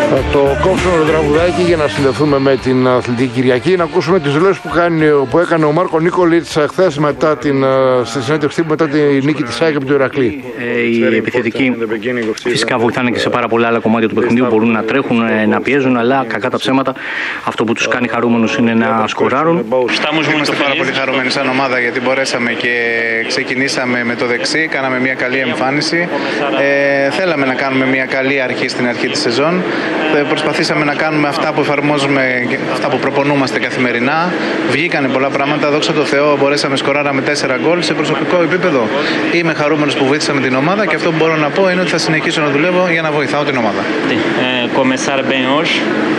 Θα το κόψουμε το τραγουδάκι για να συνδεθούμε με την Αθλητική Κυριακή. Να ακούσουμε τις δηλώσεις που έκανε ο Μάρκο Νίκολιτς χθες στη συνέντευξη μετά τη νίκη της ΑΕΚ από το Ηρακλή. Οι επιθετικοί φυσικά βοηθάνε και σε πάρα πολλά άλλα κομμάτια του παιχνιδιού. Μπορούν να τρέχουν, να πιέζουν, αλλά κακά τα ψέματα αυτό που τους κάνει χαρούμενους είναι να σκοράρουν. Είμαστε πάρα πολύ χαρούμενοι σαν ομάδα γιατί μπορέσαμε και ξεκινήσαμε με το δεξί, κάναμε μια καλή εμφάνιση. Θέλαμε να κάνουμε μια καλή αρχή στην αρχή της σεζόν. Προσπαθήσαμε να κάνουμε αυτά που εφαρμόζουμε, αυτά που προπονούμαστε καθημερινά. Βγήκανε πολλά πράγματα, δόξα τω Θεώ, μπορέσαμε σκοράραμε 4 γκολ σε προσωπικό επίπεδο. Είμαι χαρούμενος που βοήθησα με την ομάδα και αυτό που μπορώ να πω είναι ότι θα συνεχίσω να δουλεύω για να βοηθάω την ομάδα. Começar bem hoje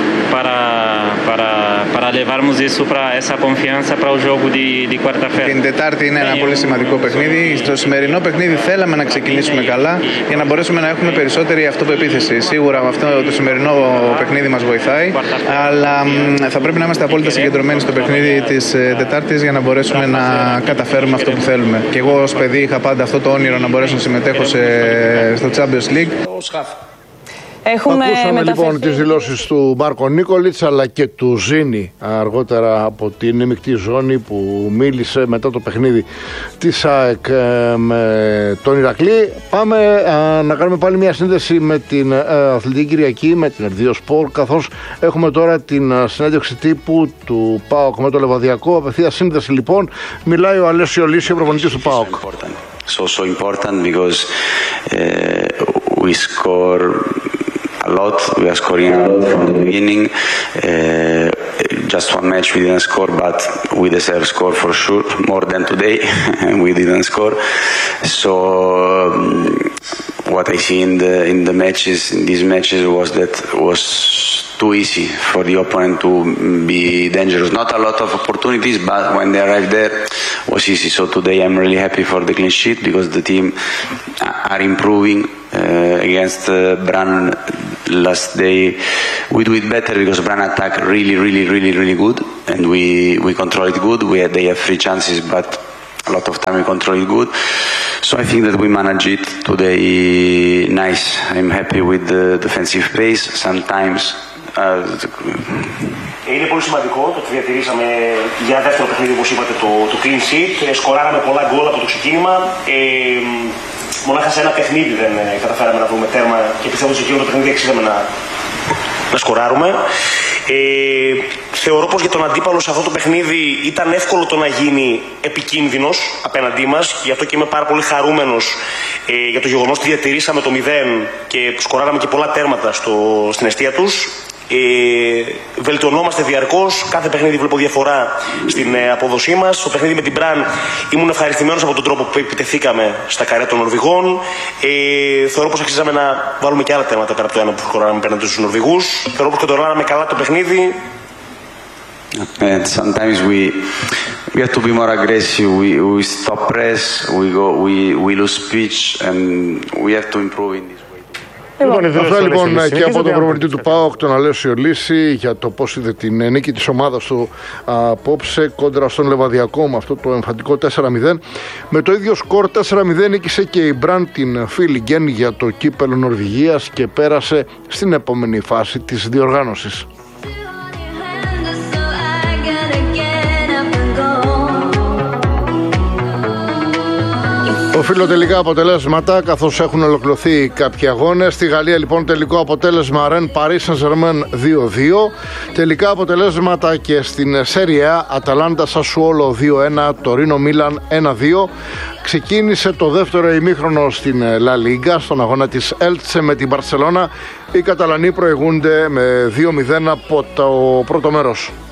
para levarmos isso para essa confiança para o jogo de quarta-feira. Την Τετάρτη είναι ένα πολύ σημαντικό παιχνίδι. Στο σημερινό παιχνίδι θέλαμε να ξεκινήσουμε καλά για να μπορέσουμε να έχουμε περισσότερη αυτοπεποίθηση. Σίγουρα αυτό το σημερινό παιχνίδι μας βοηθάει, αλλά θα πρέπει να είμαστε απόλυτα συγκεντρωμένοι στο παιχνίδι της Τετάρτης για να μπορέσουμε να καταφέρουμε αυτό που θέλουμε. Και εγώ ως παιδί είχα πάντα αυτό το όνειρο να μπορέσω να συμμετέχω στο Champions League. Ακούσαμε λοιπόν τις δηλώσεις του Μάρκο Νίκολιτς αλλά και του Ζήνη αργότερα από την μεικτή ζώνη που μίλησε μετά το παιχνίδι της ΑΕΚ με τον Ηρακλή. Πάμε να κάνουμε πάλι μια σύνδεση με την Αθλητική Κυριακή, με την Ερδίο Σπορ, καθώς έχουμε τώρα την συνέντευξη τύπου του ΠΑΟΚ με το Λεβαδιακό. Απευθεία σύνδεση λοιπόν, μιλάει ο Αλέσιο Λύσιο, προπονητής του ΠΑΟΚ. So important because we score a lot. We are scoring a lot from the beginning. Just one match we didn't score, but we deserve score for sure. More than today, we didn't score. So what I see in the matches, in these matches, was that was too easy for the opponent to be dangerous. Not a lot of opportunities, but when they arrived there, was easy. So today I'm really happy for the clean sheet because the team are improving. Against Bran last day we do it better because Bran attack really good and we control it good. They have 3 chances but a lot of time we control it good. So I think that we manage it today nice. I'm happy with the defensive pace. Sometimes είναι πολύ σημαντικό το ότι διατηρήσαμε για δεύτερο παιχνίδι, όπως είπατε, το clean sheet. Σκοράραμε πολλά γκολ από το ξεκίνημα. Μονάχα σε ένα παιχνίδι δεν καταφέραμε να βρούμε τέρμα και πιστεύω ότι σε εκείνο το παιχνίδι αξίζαμε να σκοράρουμε. Θεωρώ πως για τον αντίπαλο σε αυτό το παιχνίδι ήταν εύκολο το να γίνει επικίνδυνος απέναντί μας και γι' αυτό και είμαι πάρα πολύ χαρούμενος για το γεγονός ότι διατηρήσαμε το 0 και σκοράραμε και πολλά τέρματα στην εστία τους. Βελτιωνόμαστε διαρκώς, κάθε παιχνίδι βλέπω διαφορά στην απόδοσή μας. Στο παιχνίδι με την Μπραν ήμουν ευχαριστημένος από τον τρόπο που επιτεθήκαμε στα καρέ των Νορβηγών. Θεωρώ πως αξίζαμε να βάλουμε και άλλα τέρματα πέρα από το ένα που σκοράραμε πέραν στους Νορβηγούς. Θεωρώ πως κοντρολάραμε καλά το παιχνίδι. And sometimes we have to be more aggressive. We stop press. We lose pitch, and we have to improve in this. Αυτά λοιπόν και από τον προπονητή του ΠΑΟΚ, τον Αλέσιο Λύση, για το πώς είδε την νίκη της ομάδας του απόψε κόντρα στον Λεβαδιακό με αυτό το εμφαντικό 4-0. Με το ίδιο σκορ 4-0 νίκησε και η Μπραν την Φίλιγκεν για το κύπελλο Νορβηγίας και πέρασε στην επόμενη φάση της διοργάνωσης. Οφείλω τελικά αποτελέσματα καθώς έχουν ολοκληρωθεί κάποιοι αγώνες. Στη Γαλλία λοιπόν τελικό αποτέλεσμα Rennes Paris Saint-Germain 2-2. Τελικά αποτελέσματα και στην Serie A Αταλάντα Σασουόλο 2-1, Τωρίνο Μίλαν 1-2. Ξεκίνησε το δεύτερο ημίχρονο στην La Liga, στον αγώνα της Elche με την Μπαρσελόνα. Οι Καταλανοί προηγούνται με 2-0 από το πρώτο μέρος.